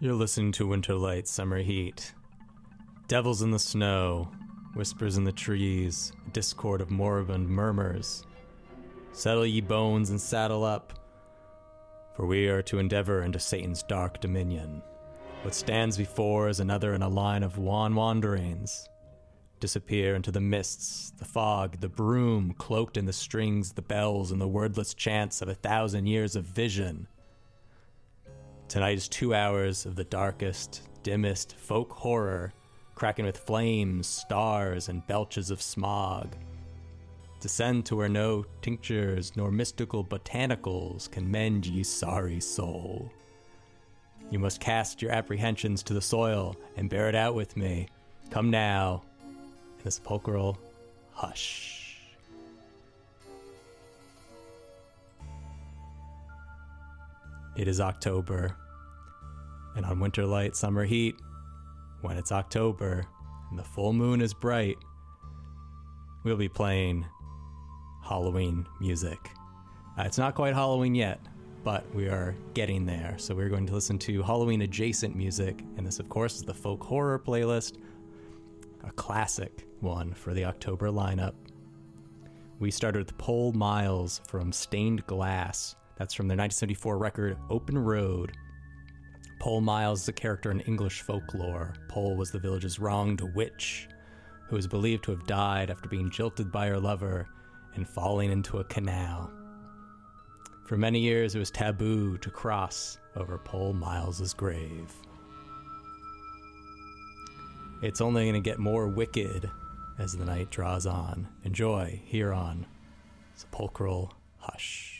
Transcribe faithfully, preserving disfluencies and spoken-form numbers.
You're listening to Winter Light, Summer Heat. Devils in the snow, whispers in the trees, a discord of moribund murmurs. Settle ye bones and saddle up, for we are to endeavor into Satan's dark dominion. What stands before is another in a line of wan wanderings. Disappear into the mists, the fog, the broom, cloaked in the strings, the bells, and the wordless chants of a thousand years of vision. Tonight is two hours of the darkest, dimmest folk horror, cracking with flames, stars, and belches of smog. Descend to where no tinctures nor mystical botanicals can mend ye sorry soul. You must cast your apprehensions to the soil and bear it out with me. Come now, in the sepulchral hush. It is October, and on Winter Light, Summer Heat, when it's October and the full moon is bright, we'll be playing Halloween music. Uh, it's not quite Halloween yet, but we are getting there. So we're going to listen to Halloween adjacent music, and this, of course, is the folk horror playlist, a classic one for the October lineup. We started with Pole Miles from Stained Glass. That's from their nineteen seventy-four record, Open Road. Pole Miles is a character in English folklore. Pole was the village's wronged witch, who is believed to have died after being jilted by her lover and falling into a canal. For many years, it was taboo to cross over Pole Miles' grave. It's only going to get more wicked as the night draws on. Enjoy here on Sepulchral Hush.